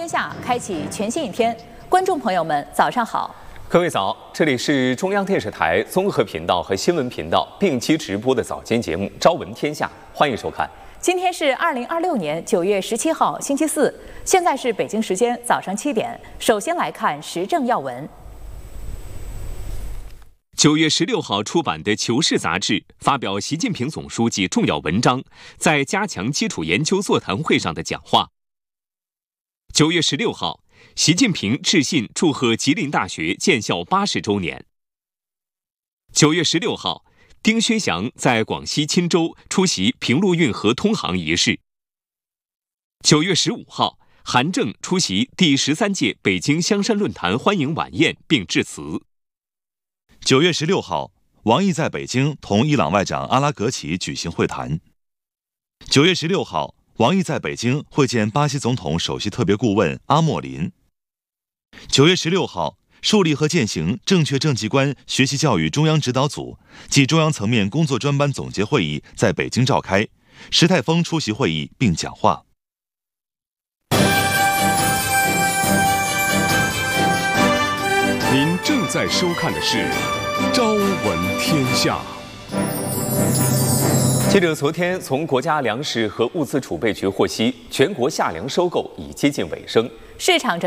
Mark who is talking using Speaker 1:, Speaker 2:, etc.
Speaker 1: 天下》开启全新一天，观众朋友们，早上好！
Speaker 2: 各位早，这里是中央电视台综合频道和新闻频道并机直播的早间节目《朝闻天下》，欢迎收看。
Speaker 1: 今天是2026年9月17号，星期四，现在是北京时间早上7点。首先来看时政要闻。
Speaker 3: 9月16号出版的《求是》杂志发表习近平总书记重要文章在加强基础研究座谈会上的讲话。9月16号，习近平致信祝贺吉林大学建校80周年。9月16号，丁薛祥在广西钦州出席平陆运河通航仪式。9月15号，韩正出席第13届北京香山论坛欢迎晚宴并致辞。
Speaker 4: 9月16号，王毅在北京同伊朗外长阿拉格齐举行会谈。9月16号，王毅在北京会见巴西总统首席特别顾问阿莫林。9月16号，树立和践行正确政绩观学习教育中央指导组暨中央层面工作专班总结会议在北京召开，石泰峰出席会议并讲话。
Speaker 5: 您正在收看的是《朝闻天下》。
Speaker 2: 记者昨天从国家粮食和物资储备局获悉，全国夏粮收购已接近尾声，
Speaker 1: 市场